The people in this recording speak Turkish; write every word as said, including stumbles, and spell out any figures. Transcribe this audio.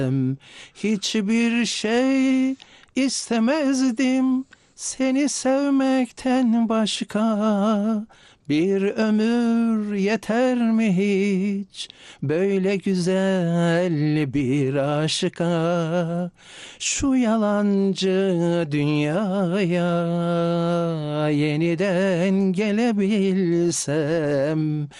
Hiçbir şey istemezdim seni sevmekten başka. Bir ömür yeter mi hiç böyle güzel bir aşka? Şu yalancı dünyaya yeniden gelebilsem.